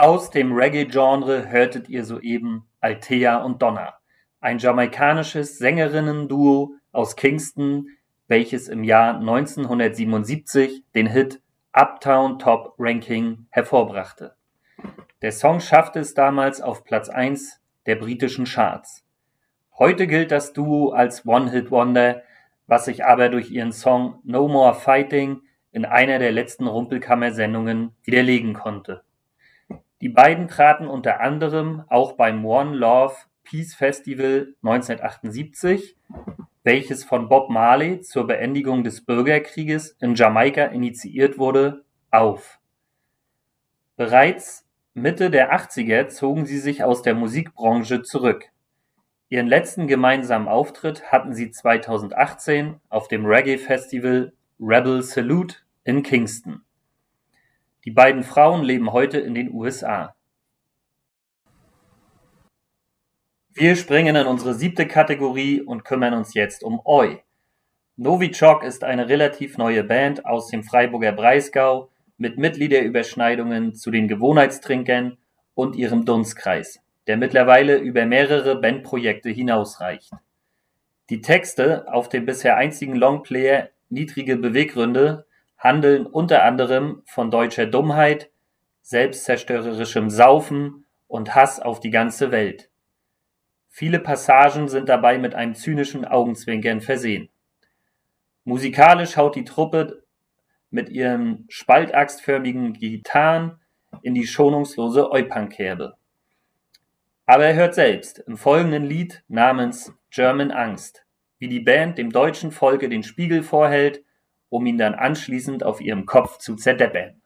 Aus dem Reggae-Genre hörtet ihr soeben Althea und Donna, ein jamaikanisches Sängerinnen-Duo aus Kingston, welches im Jahr 1977 den Hit Uptown Top Ranking hervorbrachte. Der Song schaffte es damals auf Platz 1 der britischen Charts. Heute gilt das Duo als One-Hit-Wonder, was sich aber durch ihren Song No More Fighting in einer der letzten Rumpelkammer-Sendungen widerlegen konnte. Die beiden traten unter anderem auch beim One Love Peace Festival 1978, welches von Bob Marley zur Beendigung des Bürgerkrieges in Jamaika initiiert wurde, auf. Bereits Mitte der 80er zogen sie sich aus der Musikbranche zurück. Ihren letzten gemeinsamen Auftritt hatten sie 2018 auf dem Reggae-Festival Rebel Salute in Kingston. Die beiden Frauen leben heute in den USA. Wir springen in unsere 7. Kategorie und kümmern uns jetzt um Oi. Novichok ist eine relativ neue Band aus dem Freiburger Breisgau mit Mitgliederüberschneidungen zu den Gewohnheitstrinkern und ihrem Dunstkreis, der mittlerweile über mehrere Bandprojekte hinausreicht. Die Texte auf dem bisher einzigen Longplayer Niedrige Beweggründe handeln unter anderem von deutscher Dummheit, selbstzerstörerischem Saufen und Hass auf die ganze Welt. Viele Passagen sind dabei mit einem zynischen Augenzwinkern versehen. Musikalisch haut die Truppe mit ihren spaltachsförmigen Gitarren in die schonungslose Oi-Punk-Kerbe. Aber er hört selbst im folgenden Lied namens German Angst, wie die Band dem deutschen Volke den Spiegel vorhält, um ihn dann anschließend auf ihrem Kopf zu zerdeppern.